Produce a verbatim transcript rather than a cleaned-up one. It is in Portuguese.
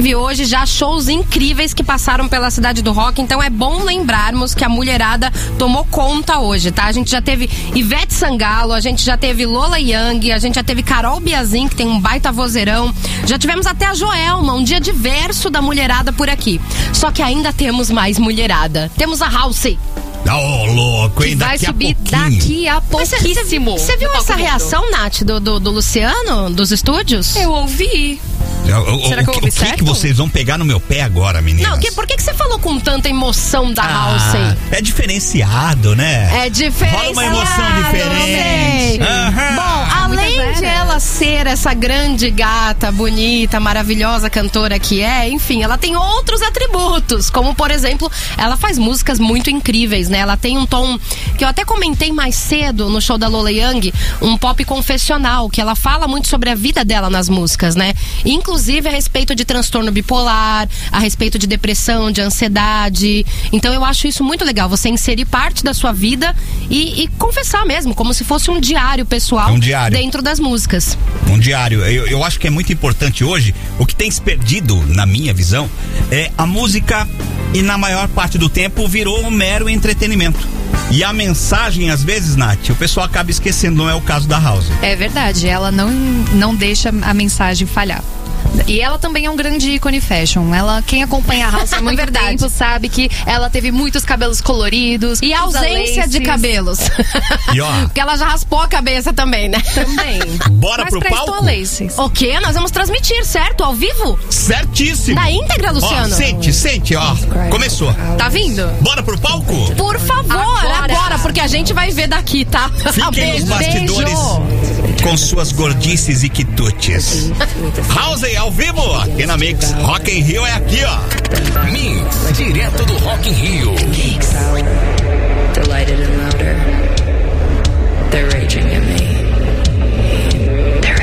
teve hoje já shows incríveis que passaram pela cidade do rock, então é bom lembrarmos que a mulherada tomou conta hoje, tá? A gente já teve Ivete Sangalo, a gente já teve Lola Young, a gente já teve Carol Biazin, que tem um baita vozeirão, já tivemos até a Joelma, um dia diverso da mulherada por aqui. Só que ainda temos mais mulherada. Temos a Halsey. Oh, louco, hein? Que vai daqui subir a daqui a pouquíssimo. Você viu essa reação, Nath, do, do, do Luciano, dos estúdios? Eu ouvi. O, Será que eu ouvi o que, certo? que vocês vão pegar no meu pé agora, meninas? Não, que, por que, que você falou com tanta emoção da Ah, Halsey? é diferenciado, né? É diferente. Rola uma emoção diferente. Aham. Bom, além de ela ser essa grande gata, bonita, maravilhosa cantora que é, enfim, ela tem outros atributos, como por exemplo, ela faz músicas muito incríveis, né? Ela tem um tom que eu até comentei mais cedo no show da Lola Young, um pop confessional, que ela fala muito sobre a vida dela nas músicas, né? Inclusive a respeito de transtorno bipolar, a respeito de depressão, de ansiedade. Então eu acho isso muito legal, você inserir parte da sua vida e, e confessar mesmo, como se fosse um diário pessoal, um diário dentro das músicas. Um diário. Eu, eu acho que é muito importante hoje. O que tem se perdido, na minha visão, é a música, e na maior parte do tempo virou um mero entretenimento. E a mensagem, às vezes, Nath, o pessoal acaba esquecendo, não é o caso da House. É verdade, ela não, não deixa a mensagem falhar. E ela também é um grande ícone fashion. Ela, quem acompanha a House há muito Verdade. tempo sabe que ela teve muitos cabelos coloridos. E ausência de cabelos. E ó, Porque ela já raspou a cabeça também, né? Também. bora Mas pro prestou palco? laces. O quê? Nós vamos transmitir, certo? Ao vivo? Certíssimo. Na íntegra, Luciano? Ó, sente, sente, ó. Começou. Tá vindo? Bora pro palco? Por favor, Agora. agora, porque a gente vai ver daqui, tá? Fiquem nos Beijo. bastidores com suas gordices e quitutes. House ao vivo, aqui na Mix. Rock in Rio é aqui, ó. Mix, direto do Rock in Rio. Mix.